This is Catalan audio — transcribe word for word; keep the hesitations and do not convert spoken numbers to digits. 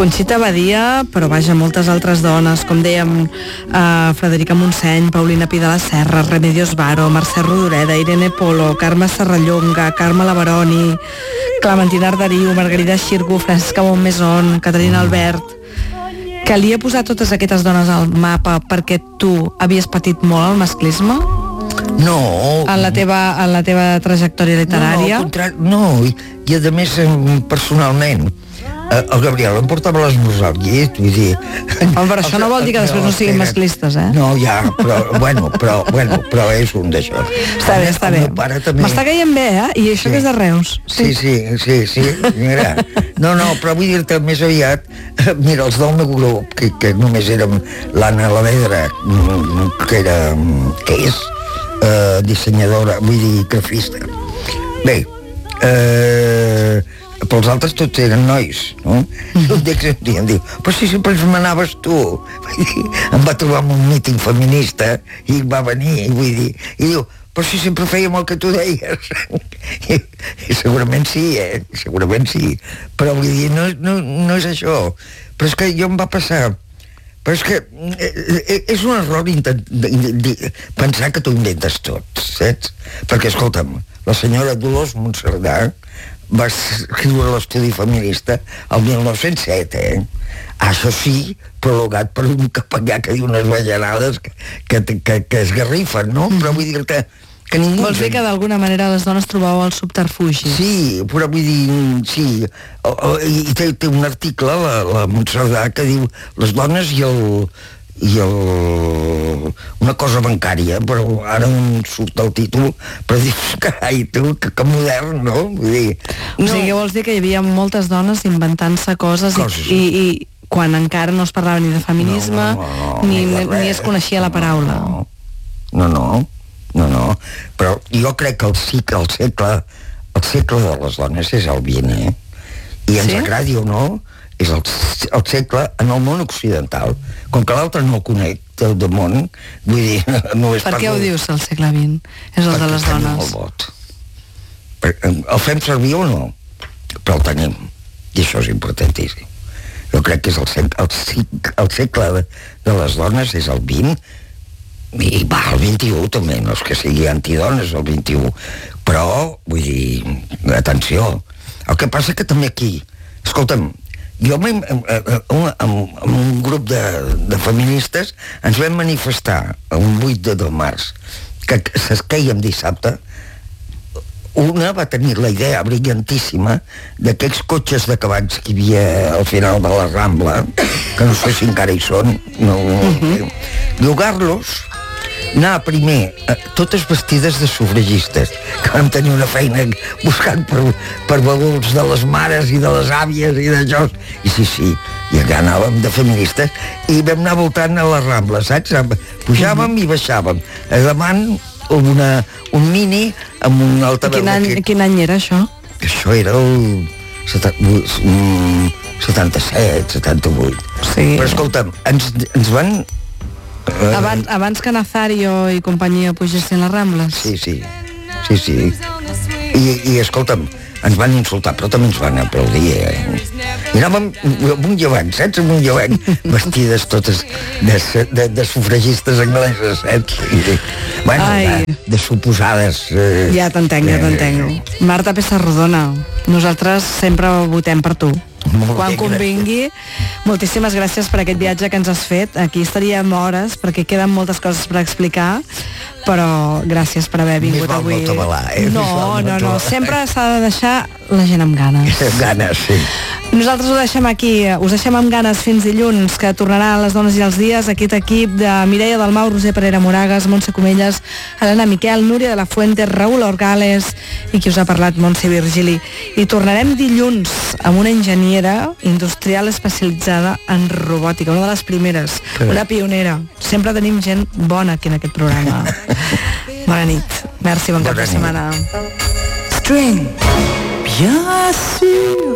Conxita Badia, però vaja, moltes altres dones, com dèiem, eh, Frederica Montseny, Paulina Pi de la Serra, Remedios Varo, Mercè Rodoreda, Irene Polo, Carme Serrallonga, Carme Lavaroni, Clementina Arderiu, Margarida Xirgu, Francesca Montmeson, Caterina Albert. Calia posar totes aquestes dones al mapa perquè tu havies patit molt el masclisme? No. En la teva, en la teva trajectòria literària? No, no, al contrari, no, i, i a més personalment. El Gabriel em portava l'esmorzar al llit, vull dir... Home, però això no vol dir que després no, no siguin masclistes, eh? No, ja, però, bueno, però, bueno, però és un d'això. Està bé, està bé. M'està caient bé, eh? I això sí. Que és de Reus. Sí, sí, sí, sí, mira. No, no, però vull dir-te més aviat, mira, els del meu grup, que, que només érem l'Anna Lavedra, que era, que és eh, dissenyadora, vull dir, grafista. Bé, eh... però els altres tots eren nois, no? Mm-hmm. Un dia que em diu, però si sempre ens manaves tu. Em va trobar en un míting feminista i va venir, i vull dir, i diu, però si sempre fèiem el que tu deies. I, i segurament sí, eh? Segurament sí. Però vull dir, no, no, no és això. Però és que jo em va passar... Però és que eh, és un error intent, de, de, de, pensar que t'ho inventes tot, saps? Perquè, escolta'm, la senyora Dolors Monserdà va escriure l'estudi feminista el mil nou-cents set, eh? Això sí, prologat per un capellà que diu unes bajanades que, que, que, que es garrifen, no? Mm. Però vull dir-te que ningú... Vols dir que d'alguna manera les dones trobàveu el subterfugi? Sí, però vull dir, sí. O, o, I té, té un article, la, la Montserdà, que diu les dones i el... i el... una cosa bancària, però ara no surt el títol, però dius, carai, tu, que, que modern, no? Vull dir... No. O sigui, vols dir que hi havia moltes dones inventant-se coses, coses. I, i, i quan encara no es parlava ni de feminisme, no, no, no, ni, ni, ni es coneixia la paraula. No, no, no, no, no. Però jo crec que el, sí, que el segle, el segle de les dones és el vint, eh? I ens sí? agradi o no, és el, el segle en el món occidental. Com que l'altre no el conec, el de món, vull dir, no és... Per què ho dius, el segle vint? És el de les dones. El vot. El fem servir o no? Però el tenim. I això és importantíssim. Jo crec que és el segle, el, el segle de, de les dones és el vint, i va, el vint-i-u també, no és que sigui antidones el vint-i-u, però, vull dir, atenció. El que passa que també aquí, escolta'm, jo amb, amb, amb, amb un grup de, de feministes ens vam manifestar un vuit de març que s'esquèiem dissabte. Una va tenir la idea brillantíssima d'aquells cotxes de cavalls que hi havia al final de la Rambla, que no sé si encara hi són, no, uh-huh. llogar-los, anar primer, eh, totes vestides de sufragistes, que vam tenir una feina buscant per, per baguls de les mares i de les àvies i d'això, i sí, sí, i allà anàvem de feministes, i vam anar voltant a la Rambla, saps? Pujàvem mm-hmm. i baixàvem. A davant una, un mini amb un altaveu. Quin any, quin any era això? Això era el setanta-set, setanta-vuit. Sí. Però escolta'm, ens, ens van... Abans, abans que Nazario i companyia pugessin les Rambles? Sí, sí, sí, sí. I, i escolta'm, ens van insultar, però també ens van aplaudir, eh? I anàvem amunt i avall, saps? Amunt i avall, vestides totes de, de, de sufragistes angleses, saps? I, bueno, de, de suposades... Eh, ja t'entenc, ja t'entenc. Marta Pessarrodona, nosaltres sempre votem per tu. Molt quan convingui. Moltíssimes gràcies per aquest viatge que ens has fet. Aquí estaríem hores perquè queden moltes coses per explicar, però gràcies per haver vingut avui. Més val no tabalar, eh? No, no, no, sempre s'ha de deixar la gent amb ganes. Amb ganes, sí. Nosaltres ho deixem aquí, us deixem amb ganes fins dilluns, que tornarà a Les Dones i els Dies, aquest equip de Mireia Dalmau, Roser Parera Moragas, Montse Comelles, Helena Miquel, Núria de la Fuente, Raül Orgales i qui us ha parlat, Montse Virgili. I tornarem dilluns amb una enginyera industrial especialitzada en robòtica, una de les primeres, una pionera. Sempre tenim gent bona aquí en aquest programa. Bona nit. Merci, bon cap de setmana. String. Bien sûr.